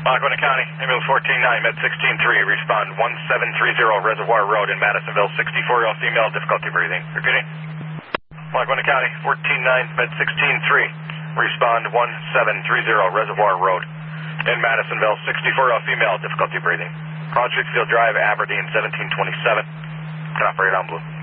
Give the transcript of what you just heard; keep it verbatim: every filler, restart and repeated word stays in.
Lackawanna County, ambulance fourteen nine, med sixteen three, respond one seven three zero Reservoir Road in Madisonville, sixty-four-year-old female, difficulty breathing. Repeating. Lackawanna County, fourteen nine, med sixteen three, respond one seven three zero Reservoir Road in Madisonville, sixty-four-year-old female, difficulty breathing. Call Streetsfield Drive, Aberdeen, seventeen twenty-seven. Can operate on blue.